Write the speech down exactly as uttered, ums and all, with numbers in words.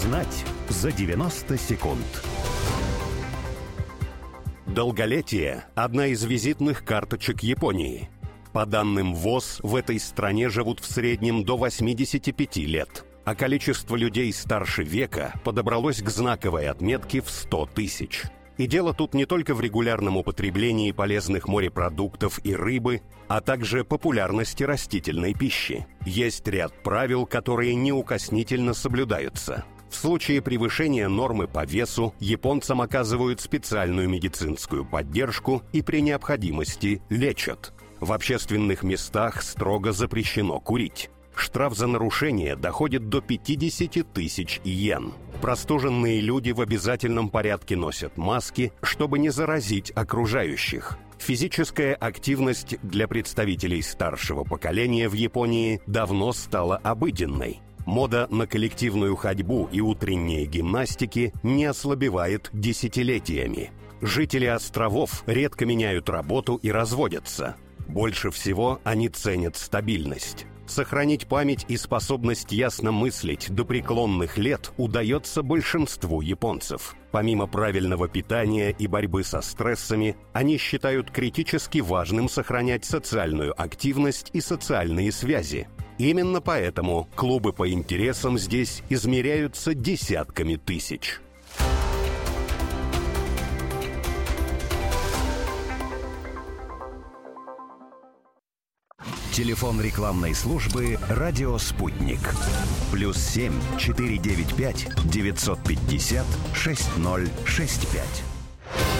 Узнать за девяносто секунд. Долголетие – одна из визитных карточек Японии. По данным ВОЗ, в этой стране живут в среднем до восьмидесяти пяти лет, а количество людей старше века подобралось к знаковой отметке в сто тысяч. И дело тут не только в регулярном употреблении полезных морепродуктов и рыбы, а также популярности растительной пищи. Есть ряд правил, которые неукоснительно соблюдаются. В случае превышения нормы по весу японцам оказывают специальную медицинскую поддержку и при необходимости лечат. В общественных местах строго запрещено курить. Штраф за нарушение доходит до пятидесяти тысяч йен. Простуженные люди в обязательном порядке носят маски, чтобы не заразить окружающих. Физическая активность для представителей старшего поколения в Японии давно стала обыденной. Мода на коллективную ходьбу и утренние гимнастики не ослабевает десятилетиями. Жители островов редко меняют работу и разводятся. Больше всего они ценят стабильность. Сохранить память и способность ясно мыслить до преклонных лет удается большинству японцев. Помимо правильного питания и борьбы со стрессами, они считают критически важным сохранять социальную активность и социальные связи. Именно поэтому клубы по интересам здесь измеряются десятками тысяч. Телефон рекламной службы «Радио Спутник». Плюс семь четыре девять пять девятьсот пятьдесят шесть ноль шесть пять.